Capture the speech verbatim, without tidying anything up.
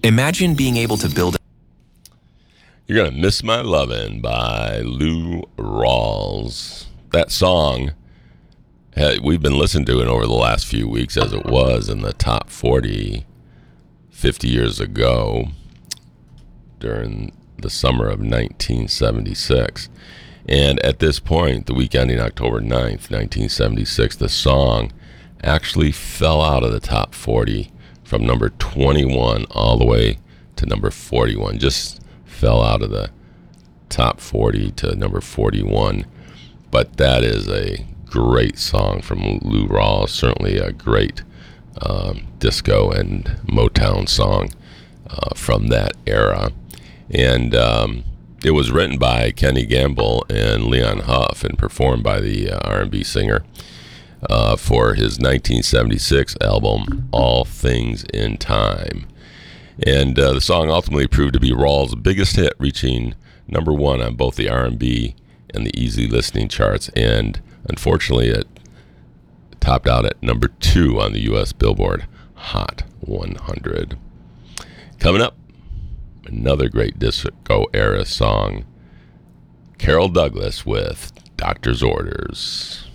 Imagine being able to build. You're Gonna Miss My Lovin' by Lou Rawls. That song, we've been listening to it over the last few weeks as it was in the top forty fifty years ago during the summer of nineteen seventy-six. And at this point, the week ending October ninth, nineteen seventy-six, the song actually fell out of the top forty from number twenty-one all the way to number forty-one. Just fell out of the top forty to number forty-one. But that is a great song from Lou Rawls, certainly a great um, disco and Motown song uh, from that era. And um, it was written by Kenny Gamble and Leon Huff and performed by the uh, R and B singer uh, for his nineteen seventy-six album, All Things in Time. And uh, the song ultimately proved to be Rawls' biggest hit, reaching number one on both the R and B and the easy listening charts. And unfortunately, it topped out at number two on the U S Billboard Hot one hundred. Coming up, another great disco-era song, Carol Douglas with Doctor's Orders.